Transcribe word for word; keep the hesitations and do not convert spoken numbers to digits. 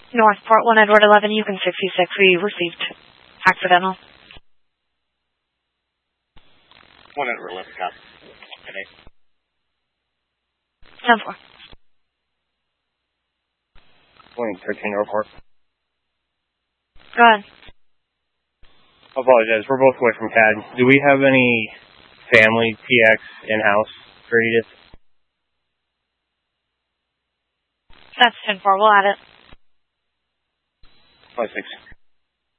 Northport, one Edward eleven, Yukon sixty-six, we received accidental. one Edward eleven, copy. ten four. Point thirteen, Northport. Go ahead. I apologize, we're both away from C A D. Do we have any family T X in-house for Edith? That's ten four, we'll add it. five six.